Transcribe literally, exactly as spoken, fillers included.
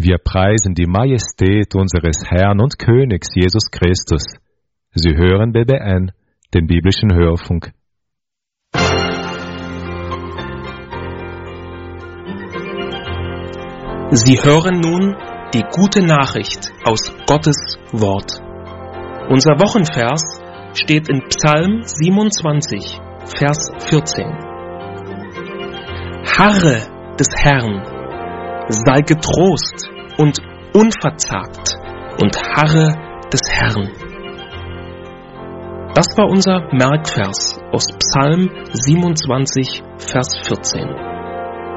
Wir preisen die Majestät unseres Herrn und Königs Jesus Christus. Sie hören B B N, den biblischen Hörfunk. Sie hören nun die gute Nachricht aus Gottes Wort. Unser Wochenvers steht in Psalm siebenundzwanzig, Vers vierzehn. Harre des Herrn, sei getrost und unverzagt und harre des Herrn. Das war unser Merkvers aus Psalm siebenundzwanzig, Vers vierzehn.